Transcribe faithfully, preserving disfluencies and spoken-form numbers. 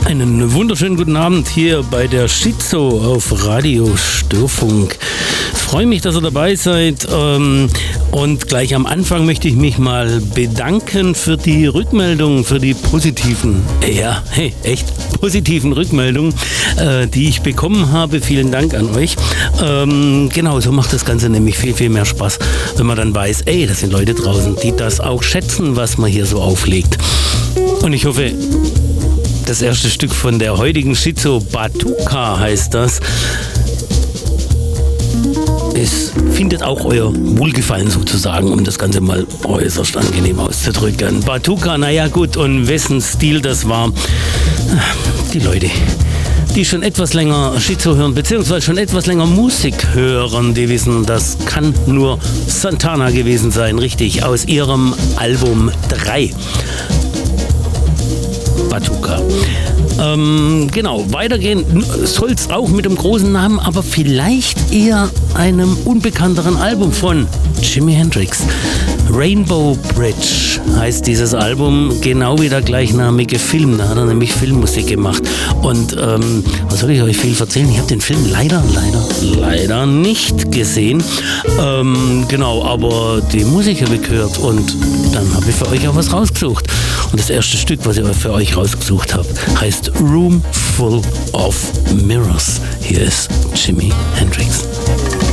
Einen wunderschönen guten Abend hier bei der Schizo auf Radio Störfunk. Freue mich, dass ihr dabei seid. Und gleich am Anfang möchte ich mich mal bedanken für die Rückmeldungen, für die positiven, ja, hey, echt positiven Rückmeldungen, die ich bekommen habe. Vielen Dank an euch. Genau, so macht das Ganze nämlich viel, viel mehr Spaß, wenn man dann weiß, ey, das sind Leute draußen, die das auch schätzen, was man hier so auflegt. Und ich hoffe, das erste Stück von der heutigen Schizo, Batuka heißt das, es findet auch euer Wohlgefallen sozusagen, um das Ganze mal äußerst angenehm auszudrücken. Batuka, naja gut, und wessen Stil das war, die Leute, die schon etwas länger Schizo hören, beziehungsweise schon etwas länger Musik hören, die wissen, das kann nur Santana gewesen sein, richtig, aus ihrem Album drei. Batuka. Ähm, genau, weitergehen soll es auch mit dem großen Namen, aber vielleicht eher einem unbekannteren Album von Jimi Hendrix. Rainbow Bridge heißt dieses Album, genau wie der gleichnamige Film. Da hat er nämlich Filmmusik gemacht. Und ähm, was soll ich euch viel erzählen? Ich habe den Film leider, leider, leider nicht gesehen. Ähm, genau, aber die Musik habe ich gehört und dann habe ich für euch auch was rausgesucht. Und das erste Stück, was ich für euch rausgesucht habe, heißt Room Full of Mirrors. Hier ist Jimi Hendrix.